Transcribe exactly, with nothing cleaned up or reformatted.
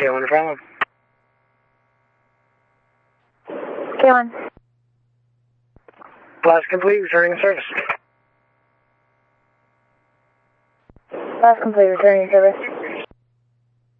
K one, no problem. K one. Blast complete, returning service. Blast complete, returning service.